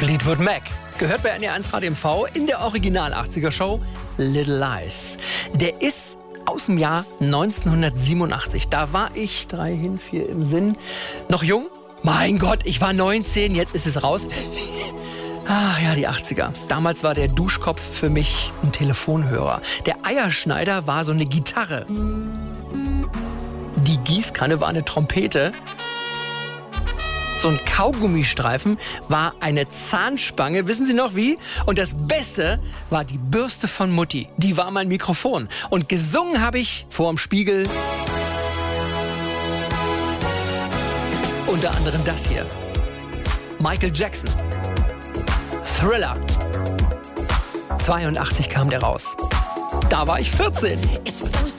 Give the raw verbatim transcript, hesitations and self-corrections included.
Fleetwood Mac. Gehört bei N R eins Radio M V in der Original-achtziger-Show Little Lies. Der ist aus dem Jahr neunzehnhundertsiebenundachtzig. Da war ich, drei hin, vier im Sinn, noch jung. Mein Gott, ich war neunzehn, jetzt ist es raus. Ach ja, die achtziger. Damals war der Duschkopf für mich ein Telefonhörer. Der Eierschneider war so eine Gitarre. Die Gießkanne war eine Trompete. So ein Kaugummistreifen war eine Zahnspange, wissen Sie noch wie? Und das Beste war die Bürste von Mutti. Die war mein Mikrofon. Und gesungen habe ich vorm Spiegel unter anderem das hier. Michael Jackson. Thriller. zweiundachtzig kam der raus. Da war ich vierzehn.